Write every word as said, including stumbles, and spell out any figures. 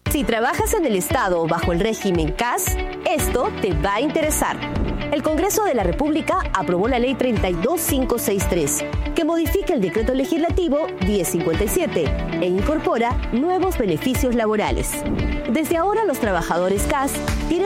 Si trabajas en el Estado bajo el régimen C A S, esto te va a interesar. El Congreso de la República aprobó la Ley treinta y dos mil quinientos sesenta y tres, que modifica el Decreto Legislativo diez cincuenta y siete e incorpora nuevos beneficios laborales. Desde ahora, los trabajadores C A S tienen